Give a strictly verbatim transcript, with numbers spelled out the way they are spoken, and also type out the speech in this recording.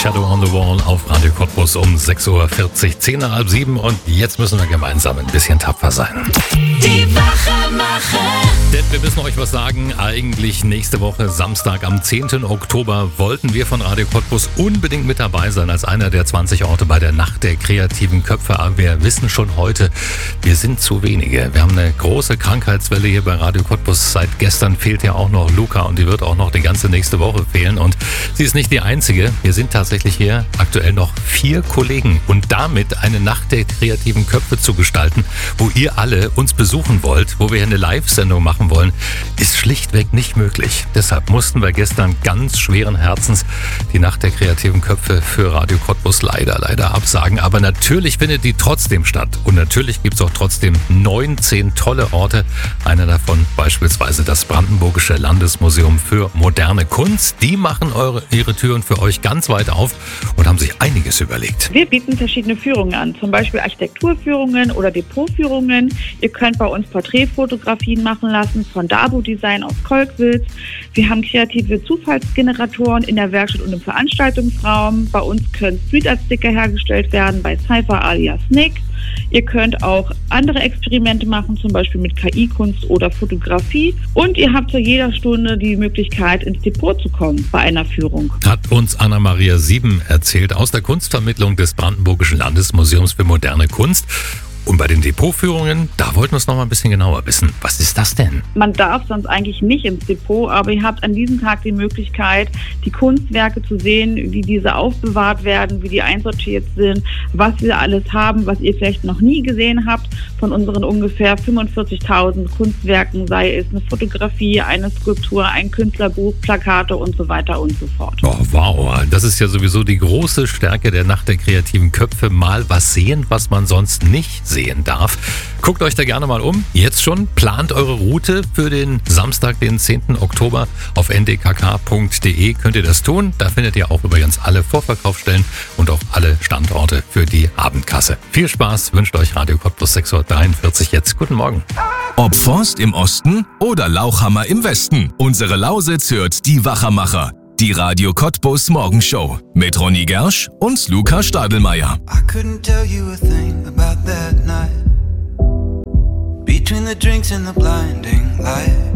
Shadow on the Wall auf Radio Cottbus um sechs Uhr vierzig, zehn nach halb sieben und jetzt müssen wir gemeinsam ein bisschen tapfer sein. Die Wachmacher. Denn wir müssen euch was sagen, eigentlich nächste Woche Samstag am zehnten Oktober wollten wir von Radio Cottbus unbedingt mit dabei sein als einer der zwanzig Orte bei der Nacht der kreativen Köpfe. Aber wir wissen schon heute, wir sind zu wenige. Wir haben eine große Krankheitswelle hier bei Radio Cottbus. Seit gestern fehlt ja auch noch Luca und die wird auch noch die ganze nächste Woche fehlen. Und sie ist nicht die einzige. Wir sind tatsächlich hier aktuell noch vier Kollegen und damit eine Nacht der kreativen Köpfe zu gestalten, wo ihr alle uns besuchen wollt, wo wir hier eine Live-Sendung machen wollen, ist schlichtweg nicht möglich. Deshalb mussten wir gestern ganz schweren Herzens die Nacht der kreativen Köpfe für Radio Cottbus leider, leider absagen. Aber natürlich findet die trotzdem statt. Und natürlich gibt es auch trotzdem neunzehn tolle Orte. Einer davon beispielsweise das Brandenburgische Landesmuseum für moderne Kunst. Die machen eure, ihre Türen für euch ganz weit auf und haben sich einiges überlegt. Wir bieten verschiedene Führungen an, zum Beispiel Architekturführungen oder Depotführungen. Ihr könnt bei uns Porträtfotografien machen lassen von Dabo Design aus Kolkwitz. Wir haben kreative Zufallsgeneratoren in der Werkstatt und im Veranstaltungsraum. Bei uns können Street-Art-Sticker hergestellt werden bei Cypher alias Nick. Ihr könnt auch andere Experimente machen, zum Beispiel mit K I-Kunst oder Fotografie. Und ihr habt zu jeder Stunde die Möglichkeit, ins Depot zu kommen bei einer Führung. Hat uns Anna-Maria Sieben erzählt aus der Kunstvermittlung des Brandenburgischen Landesmuseums für moderne Kunst. Und bei den Depotführungen, da wollten wir es noch mal ein bisschen genauer wissen. Was ist das denn? Man darf sonst eigentlich nicht ins Depot, aber ihr habt an diesem Tag die Möglichkeit, die Kunstwerke zu sehen, wie diese aufbewahrt werden, wie die einsortiert sind, was wir alles haben, was ihr vielleicht noch nie gesehen habt von unseren ungefähr fünfundvierzigtausend Kunstwerken, sei es eine Fotografie, eine Skulptur, ein Künstlerbuch, Plakate und so weiter und so fort. Oh, wow, das ist ja sowieso die große Stärke der Nacht der kreativen Köpfe. Mal was sehen, was man sonst nicht sehen darf. Guckt euch da gerne mal um. Jetzt schon plant eure Route für den Samstag, den zehnten Oktober. Auf n d k k punkt d e könnt ihr das tun. Da findet ihr auch übrigens alle Vorverkaufsstellen und auch alle Standorte für die Abendkasse. Viel Spaß wünscht euch Radio Cottbus sechs Uhr dreiundvierzig jetzt. Guten Morgen. Ob Forst im Osten oder Lauchhammer im Westen. Unsere Lausitz hört die Wachermacher. Die Radio Cottbus Morgenshow mit Ronny Gersch und Luca Stadelmeier. I couldn't tell you a thing about that night. Between the drinks and the blinding light.